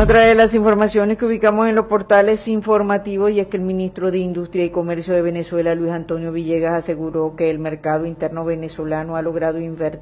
Otra de las informaciones que ubicamos en los portales informativos y es que el ministro de Industria y Comercio de Venezuela, Luis Antonio Villegas, aseguró que el mercado interno venezolano ha logrado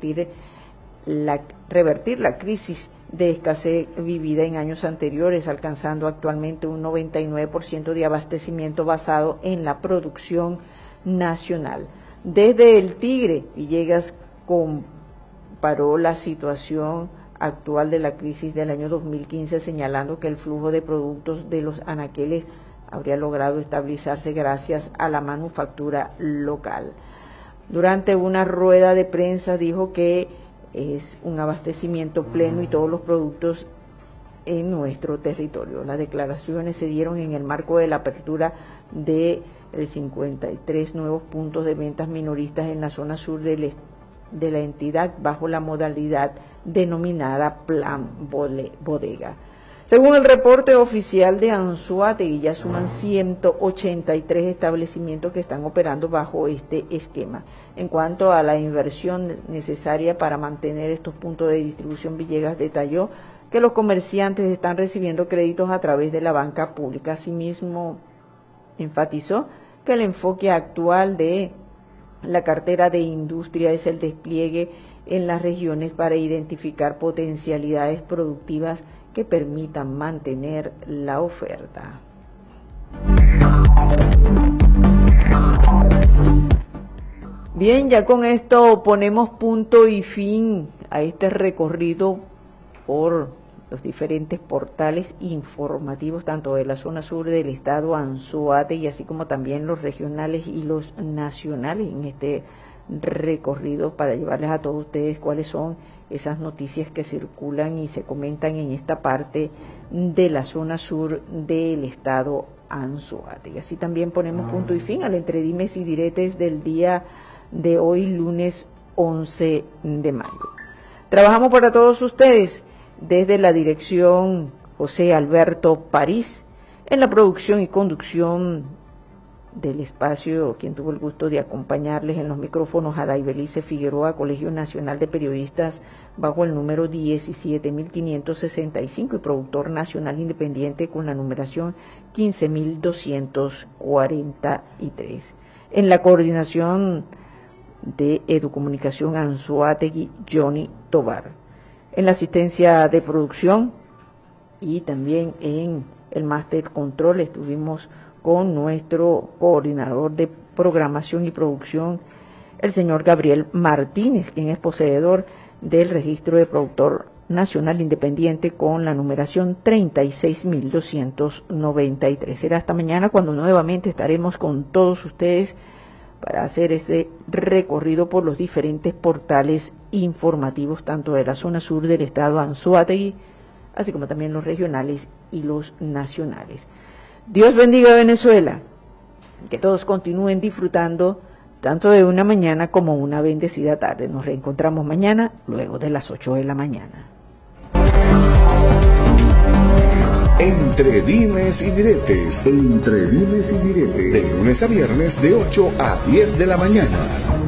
revertir la crisis de escasez vivida en años anteriores, alcanzando actualmente un 99% de abastecimiento basado en la producción nacional. Desde el Tigre, Villegas comparó la situación actual de la crisis del año 2015, señalando que el flujo de productos de los anaqueles habría logrado estabilizarse gracias a la manufactura local. Durante una rueda de prensa dijo que es un abastecimiento pleno y todos los productos en nuestro territorio. Las declaraciones se dieron en el marco de la apertura de 53 nuevos puntos de ventas minoristas en la zona sur de la entidad bajo la modalidad denominada Plan Bodega. Según el reporte oficial de Anzoátegui, ya suman 183 establecimientos que están operando bajo este esquema. En cuanto a la inversión necesaria para mantener estos puntos de distribución, Villegas detalló que los comerciantes están recibiendo créditos a través de la banca pública. Asimismo, enfatizó que el enfoque actual de la cartera de industria es el despliegue en las regiones para identificar potencialidades productivas que permitan mantener la oferta. Bien, ya con esto ponemos punto y fin a este recorrido por los diferentes portales informativos, tanto de la zona sur del estado Anzoátegui, así como también los regionales y los nacionales, en este recorrido para llevarles a todos ustedes cuáles son esas noticias que circulan y se comentan en esta parte de la zona sur del estado Anzoátegui. Así también ponemos punto y fin al entre dimes y diretes del día de hoy, lunes 11 de mayo. Trabajamos para todos ustedes desde la dirección José Alberto París, en la producción y conducción del espacio, quien tuvo el gusto de acompañarles en los micrófonos, a Daibelice Figueroa, Colegio Nacional de Periodistas, bajo el número 17.565 y productor nacional independiente con la numeración 15.243. En la coordinación de Educomunicación Anzoátegui, Johnny Tobar. En la asistencia de producción y también en el Máster Control estuvimos con nuestro coordinador de programación y producción, el señor Gabriel Martínez, quien es poseedor del registro de productor nacional independiente con la numeración 36.293. Será hasta mañana cuando nuevamente estaremos con todos ustedes para hacer ese recorrido por los diferentes portales informativos, tanto de la zona sur del estado Anzoátegui, así como también los regionales y los nacionales. Dios bendiga a Venezuela, que todos continúen disfrutando tanto de una mañana como una bendecida tarde. Nos reencontramos mañana luego de las 8 de la mañana. Entre dimes y diretes. Entre dimes y diretes. De lunes a viernes de 8 a 10 de la mañana.